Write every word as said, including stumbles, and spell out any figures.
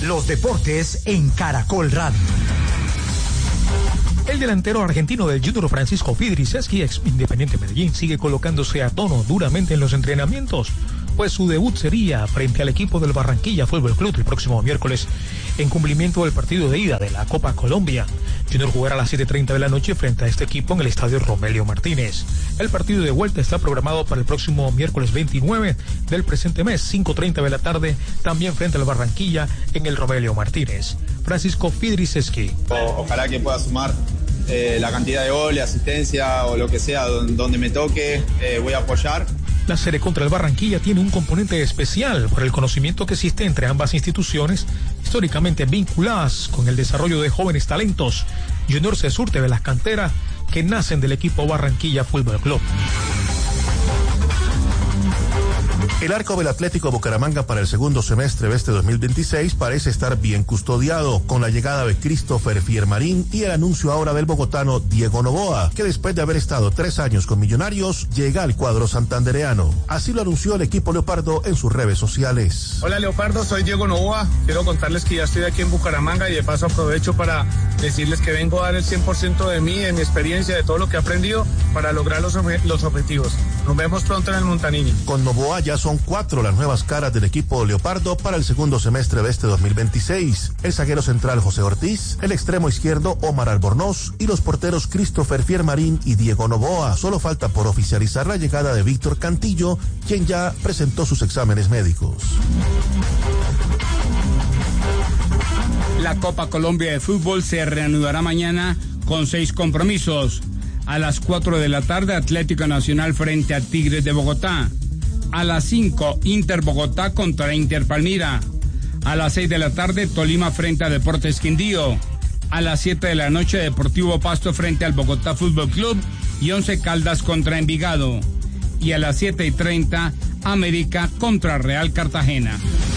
Los deportes en Caracol Radio. El delantero argentino del Junior Francisco Fidriceski, ex Independiente Medellín, sigue colocándose a tono duramente en los entrenamientos, pues su debut sería frente al equipo del Barranquilla Fútbol Club el próximo miércoles en cumplimiento del partido de ida de la Copa Colombia. Junior jugará a las siete treinta de la noche frente a este equipo en el estadio Romelio Martínez. El partido de vuelta está programado para el próximo miércoles veintinueve del presente mes, cinco treinta de la tarde, también frente al Barranquilla en el Romelio Martínez. Francisco Fidriceski. O, ojalá que pueda sumar eh, la cantidad de goles, asistencia o lo que sea, donde, donde me toque, eh, voy a apoyar. La serie contra el Barranquilla tiene un componente especial por el conocimiento que existe entre ambas instituciones, históricamente vinculadas con el desarrollo de jóvenes talentos. Junior se surte de las canteras que nacen del equipo Barranquilla Fútbol Club. El arco del Atlético Bucaramanga para el segundo semestre de este dos mil veintiséis parece estar bien custodiado, con la llegada de Christopher Fiermarín y el anuncio ahora del bogotano Diego Noboa, que después de haber estado tres años con Millonarios, llega al cuadro santandereano. Así lo anunció el equipo Leopardo en sus redes sociales. Hola Leopardo, soy Diego Noboa. Quiero contarles que ya estoy aquí en Bucaramanga y de paso aprovecho para decirles que vengo a dar el cien por ciento de mí, de mi experiencia, de todo lo que he aprendido para lograr los, ob- los objetivos. Nos vemos pronto en el Montanini. Con Noboa ya son cuatro las nuevas caras del equipo Leopardo para el segundo semestre de este dos mil veintiséis. El zaguero central José Ortiz, el extremo izquierdo Omar Albornoz y los porteros Christopher Fiermarín y Diego Noboa. Solo falta por oficializar la llegada de Víctor Cantillo, quien ya presentó sus exámenes médicos. La Copa Colombia de Fútbol se reanudará mañana con seis compromisos. A las cuatro de la tarde, Atlético Nacional frente a Tigres de Bogotá. A las cinco, Inter Bogotá contra Inter Palmira. A las seis de la tarde, Tolima frente a Deportes Quindío. A las siete de la noche, Deportivo Pasto frente al Bogotá Fútbol Club y Once Caldas contra Envigado. Y a las siete y treinta, América contra Real Cartagena.